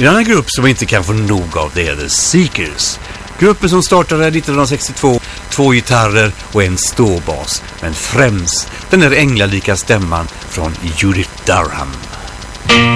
En annan grupp som inte kan få nog av det är The Seekers. Gruppen som startade 1962, 2 gitarrer och en ståbas, men främst den där änglalika stämman från Judith Durham.